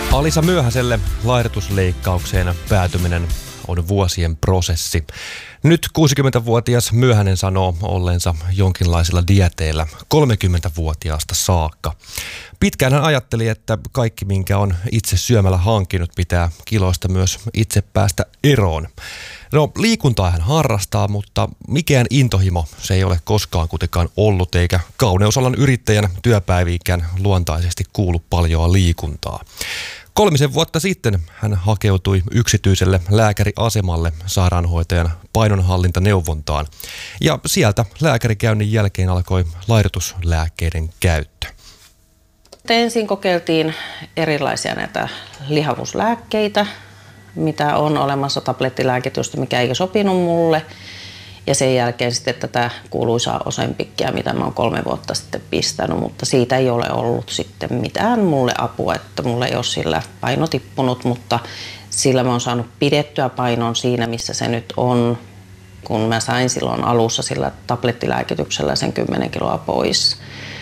Alisa Myöhäselle laihdutusleikkaukseen päätyminen on vuosien prosessi. Nyt 60-vuotias Myöhänen sanoo olleensa jonkinlaisilla dieteillä 30-vuotiaasta saakka. Pitkään hän ajatteli, että kaikki minkä on itse syömällä hankkinut pitää kiloista myös itse päästä eroon. No, liikuntaa hän harrastaa, mutta mikään intohimo se ei ole koskaan kuitenkaan ollut, eikä kauneusalan yrittäjän työpäiviinkään luontaisesti kuulu paljoa liikuntaa. 3 vuotta sitten hän hakeutui yksityiselle lääkäriasemalle sairaanhoitajan painonhallintaneuvontaan ja sieltä lääkärikäynnin jälkeen alkoi laihdutuslääkkeiden käyttö. Ensin kokeiltiin erilaisia näitä lihavuuslääkkeitä, mitä on olemassa tablettilääkitystä, mikä ei sopinut mulle. Ja sen jälkeen sitten tätä kuuluisaa Ozempickia, mitä mä oon 3 vuotta sitten pistänyt, mutta siitä ei ole ollut sitten mitään mulle apua, että mulla ei ole sillä paino tippunut, mutta sillä mä oon saanut pidettyä painon siinä, missä se nyt on, kun mä sain silloin alussa sillä tablettilääkityksellä sen 10 kiloa pois.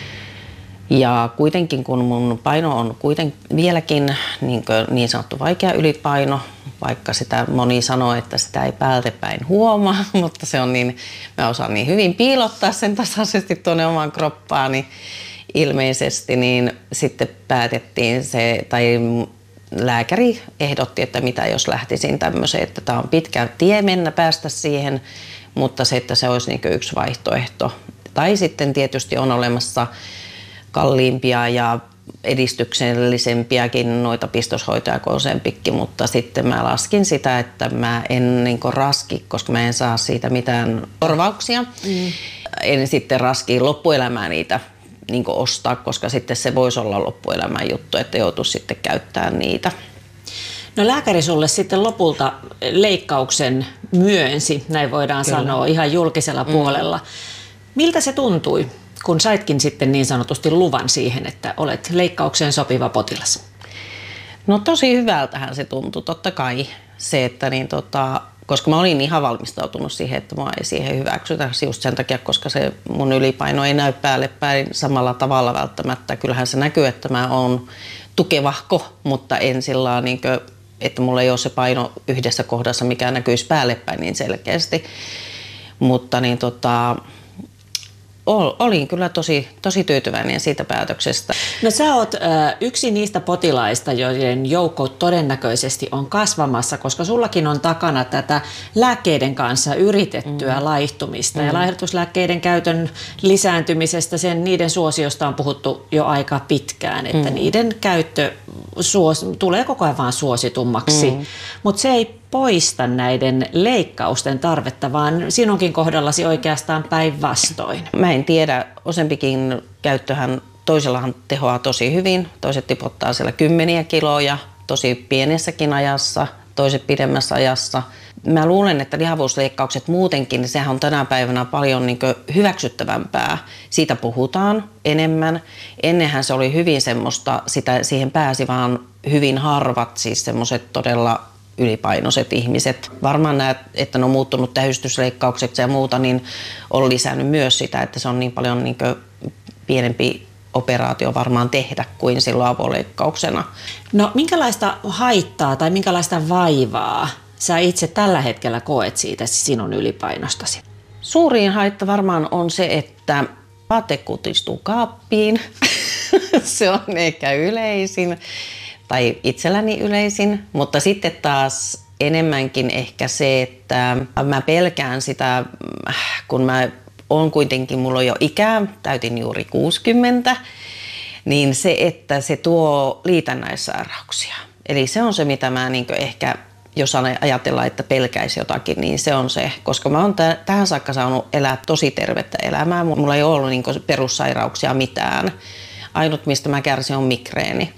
Ja kuitenkin kun mun paino on vieläkin niin sanottu vaikea ylipaino, vaikka sitä moni sanoo, että sitä ei päältäpäin huomaa, mutta se on niin, mä osaan niin hyvin piilottaa sen tasaisesti tuonne omaan kroppaani ilmeisesti, niin sitten päätettiin se, tai lääkäri ehdotti, että mitä jos lähtisin tämmöiseen, että tämä on pitkä tie mennä päästä siihen, mutta se, että se olisi niin kuin yksi vaihtoehto. Tai sitten tietysti on olemassa kalliimpia ja edistyksellisempiäkin noita pistoshoitoja kuin Ozempicki, mutta sitten mä laskin sitä, että mä en raski, koska mä en saa siitä mitään korvauksia. En sitten raski loppuelämää niitä ostaa, koska sitten se voisi olla loppuelämän juttu, että joutuisi sitten käyttämään niitä. No, lääkäri sulle sitten lopulta leikkauksen myönsi, näin voidaan sanoa, ihan julkisella puolella. Miltä se tuntui, kun saitkin sitten niin sanotusti luvan siihen, että olet leikkaukseen sopiva potilas? No, tosi hyvältähän se tuntui, totta kai. Se, että koska mä olin ihan valmistautunut siihen, että mua ei siihen hyväksytä just sen takia, koska se mun ylipaino ei näy päälle päin samalla tavalla välttämättä. Kyllähän se näkyy, että mä oon tukevahko, mutta en sillä että mulla ei ole se paino yhdessä kohdassa, mikä näkyisi päälle päin niin selkeästi. Mutta olin kyllä tosi tyytyväinen siitä päätöksestä. No, sä oot yksi niistä potilaista, joiden joukko todennäköisesti on kasvamassa, koska sullakin on takana tätä lääkkeiden kanssa yritettyä laihtumista ja laihdutuslääkkeiden käytön lisääntymisestä, niiden suosiosta on puhuttu jo aika pitkään, että niiden käyttö tulee koko ajan vaan suositummaksi, mutta se ei poista näiden leikkausten tarvetta, vaan sinunkin kohdallasi oikeastaan päinvastoin. Mä en tiedä, Ozempicin käyttöhän toisellahan tehoaa tosi hyvin, toiset tipottaa siellä 10 kiloja tosi pienessäkin ajassa, toiset pidemmässä ajassa. Mä luulen, että lihavuusleikkaukset muutenkin, sehän on tänä päivänä paljon hyväksyttävämpää. Siitä puhutaan enemmän. Ennenhän se oli hyvin semmoista, siihen pääsi vaan hyvin harvat, siis semmoiset todella ylipainoiset ihmiset. Varmaan näet, että ne on muuttunut tähystysleikkaukseksi ja muuta, niin on lisännyt myös sitä, että se on niin paljon pienempi operaatio varmaan tehdä kuin silloin avoleikkauksena. No, minkälaista haittaa tai minkälaista vaivaa sä itse tällä hetkellä koet siitä sinun ylipainostasi? Suurin haitta varmaan on se, että vaate kutistuu kaappiin. Se on ehkä yleisin. Tai itselläni yleisin, mutta sitten taas enemmänkin ehkä se, että mä pelkään sitä, kun mulla on jo ikää, täytin juuri 60, niin se, että se tuo liitännäissairauksia. Eli se on se, mitä mä ehkä, jos ajatellaan, että pelkäisi jotakin, niin se on se, koska mä oon tähän saakka saanut elää tosi tervettä elämää. Mulla ei ole ollut perussairauksia mitään. Ainut, mistä mä kärsin, on migreeni.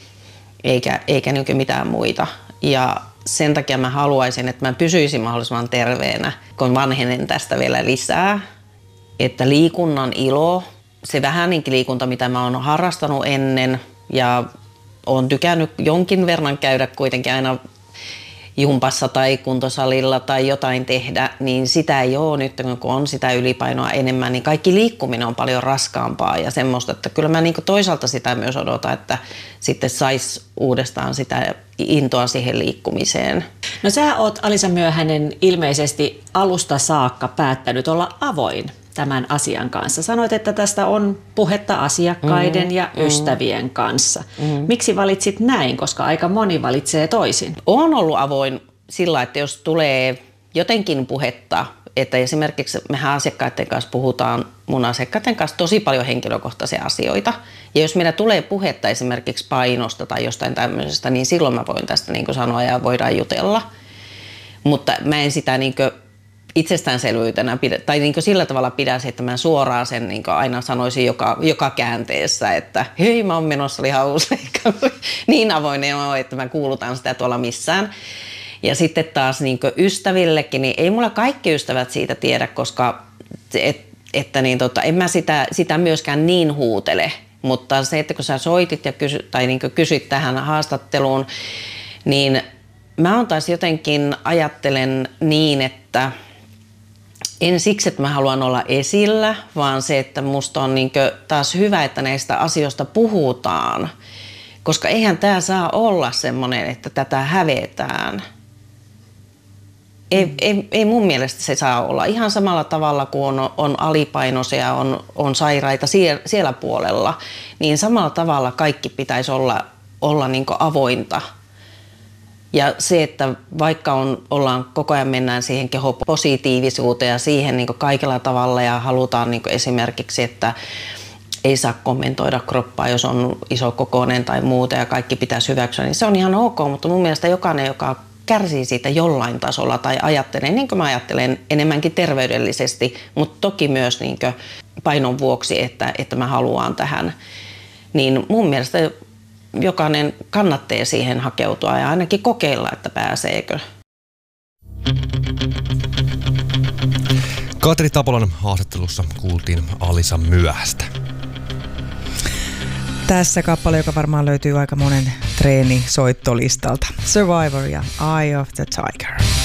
Eikä mitään muita. Ja sen takia mä haluaisin, että mä pysyisin mahdollisimman terveenä, kun vanhenen tästä vielä lisää. Että liikunnan ilo, se vähäinenkin liikunta, mitä mä oon harrastanut ennen ja oon tykännyt jonkin verran käydä kuitenkin aina jumpassa tai kuntosalilla tai jotain tehdä, niin sitä ei ole nyt, kun on sitä ylipainoa enemmän, niin kaikki liikkuminen on paljon raskaampaa ja semmoista, että kyllä mä niin kuin toisaalta sitä myös odotan, että sitten saisi uudestaan sitä intoa siihen liikkumiseen. No sä oot, Alisa Myöhänen, ilmeisesti alusta saakka päättänyt olla avoin tämän asian kanssa. Sanoit, että tästä on puhetta asiakkaiden ja ystävien kanssa. Miksi valitsit näin, koska aika moni valitsee toisin? Olen ollut avoin sillä, että jos tulee jotenkin puhetta, että esimerkiksi mehän asiakkaiden kanssa puhutaan mun asiakkaiden kanssa tosi paljon henkilökohtaisia asioita. Ja jos meillä tulee puhetta esimerkiksi painosta tai jostain tämmöisestä, niin silloin mä voin tästä niin kuin sanoa ja voidaan jutella. Mutta mä en sitä niin kuin itsestäänselvyytenä tai niin kuin sillä tavalla pidä se, että mä suoraan sen niin kuin aina sanoisin joka käänteessä, että hei, mä oon menossa lihavuusleikkaukseen. Niin avoin on, että mä kuulutan sitä tuolla missään. Ja sitten taas niin kuin ystävillekin, niin ei mulla kaikki ystävät siitä tiedä, koska en mä sitä myöskään niin huutele. Mutta se, että kun sä soitit ja niin kuin kysyt tähän haastatteluun, niin mä oon taas jotenkin ajattelen niin, että en siksi, että mä haluan olla esillä, vaan se, että musta on niin kuin taas hyvä, että näistä asioista puhutaan. Koska eihän tää saa olla semmoinen, että tätä hävetään. Ei mun mielestä se saa olla. Ihan samalla tavalla kuin on alipainoisia, on sairaita siellä puolella, niin samalla tavalla kaikki pitäisi olla niin kuin avointa. Ja se, että vaikka ollaan koko ajan mennään siihen kehopositiivisuuteen ja siihen niin kuin kaikella tavalla ja halutaan niin kuin esimerkiksi, että ei saa kommentoida kroppaa, jos on isokokoinen tai muuta ja kaikki pitäisi hyväksyä, niin se on ihan ok, mutta mun mielestä jokainen, joka kärsii siitä jollain tasolla tai ajattelee, niin kuin mä ajattelen, enemmänkin terveydellisesti, mutta toki myös niin kuin painon vuoksi, että mä haluan tähän, niin mun mielestä jokainen kannattaa siihen hakeutua ja ainakin kokeilla, että pääseekö. Katri Tapolan haastattelussa kuultiin Alisa Myöhästä. Tässä kappale, joka varmaan löytyy aika monen treenisoittolistalta. Survivor ja Eye of the Tiger.